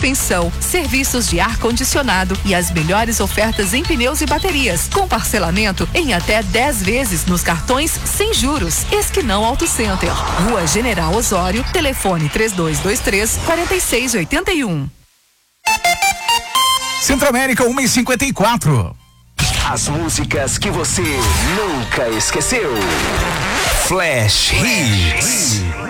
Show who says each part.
Speaker 1: manutenção, serviços de ar-condicionado e as melhores ofertas em pneus e baterias, com parcelamento em até 10 vezes nos cartões sem juros. Esquinão Auto Center, Rua General Osório, telefone 3223-4681.
Speaker 2: Centro América 1:54.
Speaker 3: As músicas que você nunca esqueceu. Flash Hits.